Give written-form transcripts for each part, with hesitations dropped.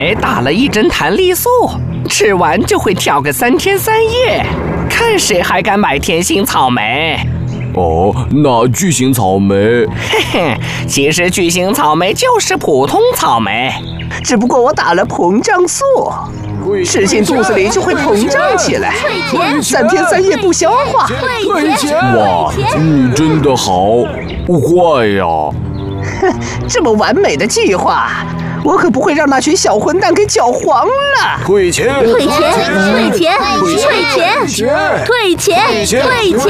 打了一针弹力素，吃完就会跳个3天3夜，看谁还敢买甜心草莓。 哦，那巨型草莓？ 嘿嘿，其实巨型草莓就是普通草莓，只不过我打了膨胀素，吃进肚子里就会膨胀起来，3天3夜不消化。 退钱！ 哇，你真的好坏呀！ 这么完美的计划，我可不会让那群小混蛋给搅黄了。 退钱！ 退钱！退钱！退钱！退钱！退钱！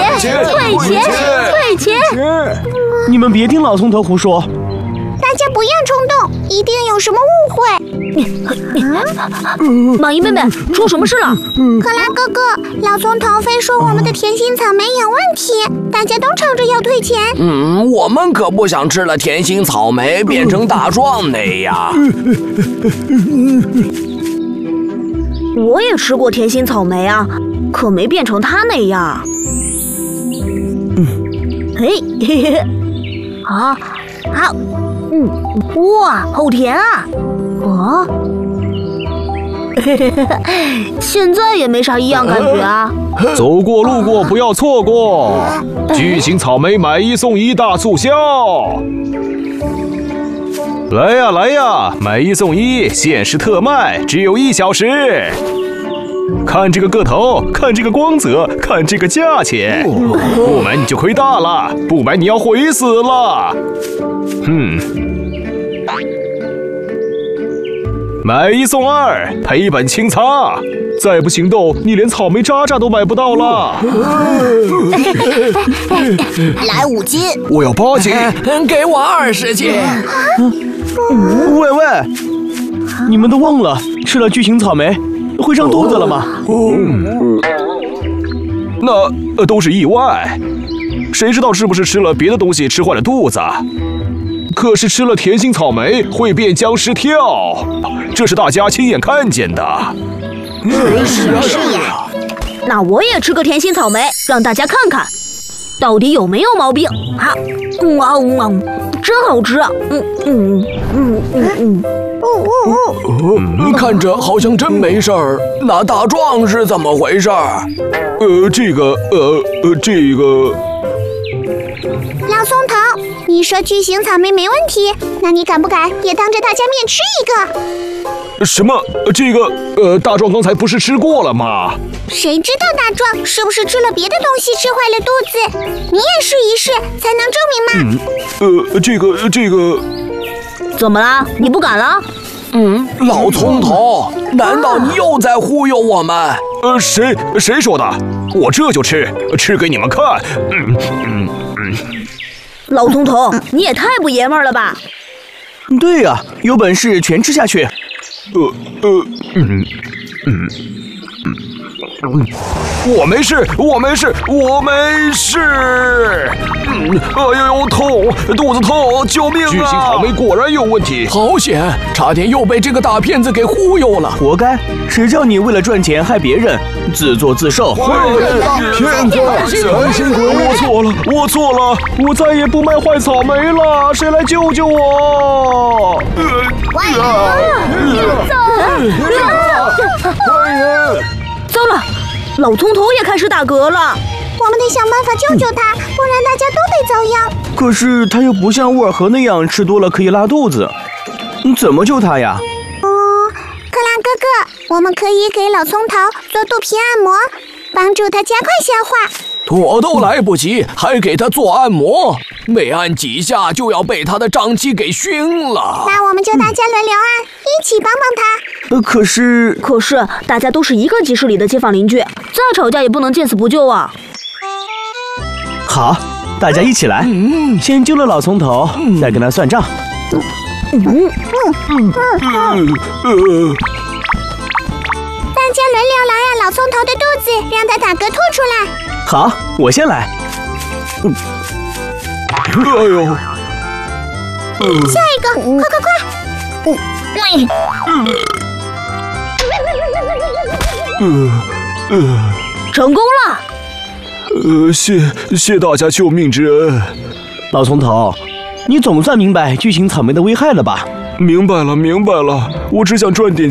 退钱！ 你们别听老葱头胡说。 大家不要冲动，一定有什么误会。 马姨妹妹，出什么事了？ 克拉哥哥，老葱头非说我们的甜心草莓有问题，大家都吵着要退钱。 我们可不想吃了甜心草莓变成大壮那样。 我也吃过甜心草莓啊，可没变成他那样。嘿嘿嘿，啊，好。哇，好甜啊！啊，现在也没啥异样感觉啊。 走过路过不要错过，巨型草莓买1送1大促销！来呀来呀，买1送1，限时特卖，只有1小时。看这个个头，看这个光泽，看这个价钱，不买你就亏大了，不买你要悔死了。买1送2，赔本清仓。再不行动，你连草莓渣渣都买不到了。 来5斤， 我要8斤， 给我20斤。 喂喂，你们都忘了吃了巨型草莓会胀肚子了吗？ 那都是意外，谁知道是不是吃了别的东西吃坏了肚子？可是吃了甜心草莓会变僵尸跳，这是大家亲眼看见的。 是呀。 那我也吃个甜心草莓，让大家看看，到底有没有毛病。哈，哇哇，真好吃啊！ 看着好像真没事儿，那大壮是怎么回事？ 这个。 老葱头，你说巨型草莓没问题，那你敢不敢也当着大家面吃一个？ 什么？这个大壮刚才不是吃过了吗？ 谁知道大壮是不是吃了别的东西吃坏了肚子？你也试一试才能证明嘛。 这个。 怎么了？你不敢了？ 老葱头，难道你又在忽悠我们？ 谁说的？我这就吃给你们看。 老葱头，你也太不爷们儿了吧！ 对呀，有本事全吃下去。 我没事。哎呦，痛，肚子痛，救命啊！巨型草莓果然有问题， 好险，差点又被这个大骗子给忽悠了。 活该，谁叫你为了赚钱害别人，自作自受。 骗子，良心鬼，我错了，我再也不卖坏草莓了，谁来救救我？ 糟了，老葱头也开始打嗝了。 我们得想办法救救他，不然大家都得遭殃。 可是他又不像沃尔河那样吃多了可以拉肚子，你怎么救他呀？ 克拉哥哥，我们可以给老葱头做肚皮按摩，帮助他加快消化。 我都来不及，还给他做按摩，每按几下就要被他的胀气给熏了。 那我们就大家轮流按，一起帮帮他。 可是大家都是一个集市里的街坊邻居，再吵架也不能见死不救啊。 好，大家一起来，先救了老葱头，再跟他算账。 大家轮流来按老葱头的肚子，让他打嗝吐出来。 好，我先来。 哎呦！ 下一个，快！ 成功了！ 谢大家救命之恩。 老葱头，你总算明白巨型草莓的危害了吧？ 明白了，我只想赚点